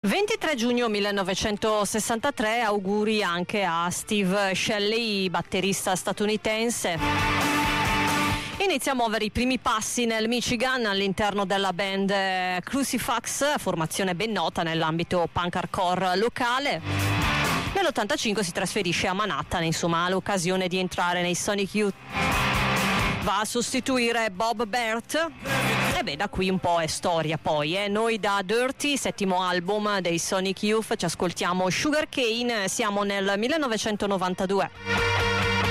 23 giugno 1963, auguri anche a Steve Shelley, batterista statunitense. Inizia a muovere i primi passi nel Michigan all'interno della band Crucifix, formazione ben nota nell'ambito punk hardcore locale. Nell'85 si trasferisce a Manhattan, insomma, ha l'occasione di entrare nei Sonic Youth. Va a sostituire Bob Bert e beh, da qui un po' è storia poi. Noi da Dirty, settimo album dei Sonic Youth, ci ascoltiamo Sugar Cane, siamo nel 1992.